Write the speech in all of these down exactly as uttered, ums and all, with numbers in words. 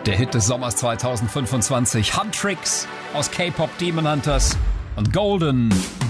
Der Hit des Sommers zweitausendfünfundzwanzig. Huntrix aus K-Pop Demon Hunters und Golden.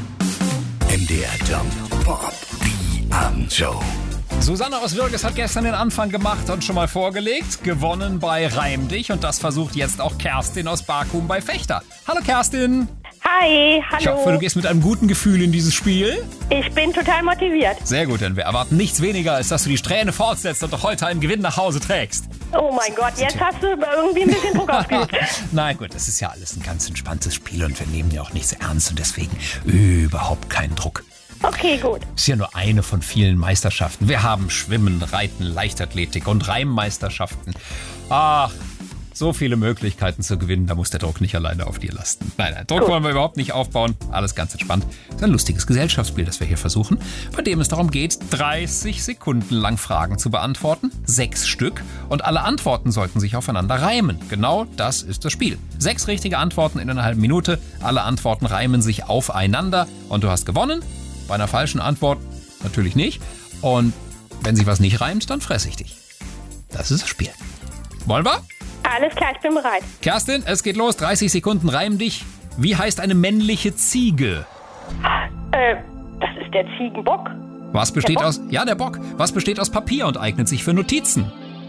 M D R Jump Pop, die Abendshow. Susanne aus Würges hat gestern den Anfang gemacht und schon mal vorgelegt. Gewonnen bei Reim dich und das versucht jetzt auch Kerstin aus Barkum bei Fechter. Hallo Kerstin. Hi, hallo. Ich hoffe, du gehst mit einem guten Gefühl in dieses Spiel. Ich bin total motiviert. Sehr gut, denn wir erwarten nichts weniger, als dass du die Strähne fortsetzt und doch heute einen Gewinn nach Hause trägst. Oh mein Gott, jetzt hast du irgendwie ein bisschen Druck aufgeübt. Nein, gut, das ist ja alles ein ganz entspanntes Spiel und wir nehmen ja auch nichts ernst und deswegen überhaupt keinen Druck. Okay, gut. Ist ja nur eine von vielen Meisterschaften. Wir haben Schwimmen, Reiten, Leichtathletik und Reimmeisterschaften. Ach, so viele Möglichkeiten zu gewinnen, da muss der Druck nicht alleine auf dir lasten. Nein, nein, Druck Gut. wollen wir überhaupt nicht aufbauen. Alles ganz entspannt. Das ist ein lustiges Gesellschaftsspiel, das wir hier versuchen, bei dem es darum geht, dreißig Sekunden lang Fragen zu beantworten. Sechs Stück. Und alle Antworten sollten sich aufeinander reimen. Genau das ist das Spiel. Sechs richtige Antworten in einer halben Minute. Alle Antworten reimen sich aufeinander. Und du hast gewonnen. Bei einer falschen Antwort natürlich nicht. Und wenn sich was nicht reimt, dann fresse ich dich. Das ist das Spiel. Wollen wir? Alles klar, ich bin bereit. Kerstin, es geht los. dreißig Sekunden, reim dich. Wie heißt eine männliche Ziege? Äh, das ist der Ziegenbock. Was besteht Bock? aus... Ja, der Bock. Was besteht aus Papier und eignet sich für Notizen?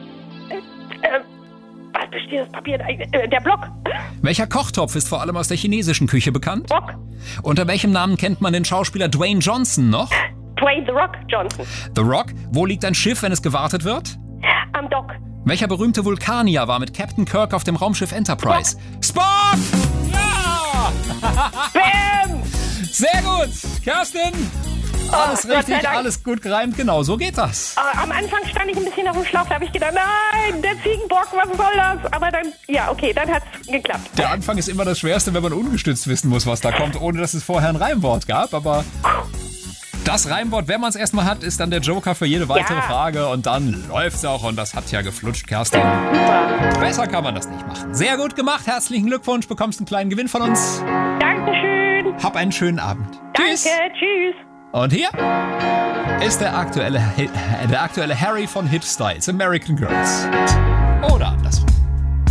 Äh, was besteht das Papier? Äh, der Block. Welcher Kochtopf ist vor allem aus der chinesischen Küche bekannt? Bock. Unter welchem Namen kennt man den Schauspieler Dwayne Johnson noch? Dwayne The Rock Johnson. The Rock. Wo liegt ein Schiff, wenn es gewartet wird? Am Dock. Welcher berühmte Vulkanier war mit Captain Kirk auf dem Raumschiff Enterprise? Spock! Ja! Bam! Sehr gut! Kerstin! Alles Oh, Gott sei richtig, Dank. alles gut gereimt. Genau, so geht das. Äh, am Anfang stand ich ein bisschen auf dem Schlauch, da habe ich gedacht, nein, der Ziegenbock, was soll das? Aber dann, ja, okay, dann hat's geklappt. Der Anfang ist immer das Schwerste, wenn man ungestützt wissen muss, was da kommt, ohne dass es vorher ein Reimwort gab. Aber das Reimwort, wenn man es erstmal hat, ist dann der Joker für jede weitere Ja. Frage. Und dann läuft's auch. Und das hat ja geflutscht, Kerstin. Super. Besser kann man das nicht machen. Sehr gut gemacht. Herzlichen Glückwunsch. Bekommst einen kleinen Gewinn von uns. Dankeschön. Hab einen schönen Abend. Tschüss. Danke, tschüss. Und hier ist der aktuelle, der aktuelle Harry von Hit Styles, American Girls. Oder andersrum.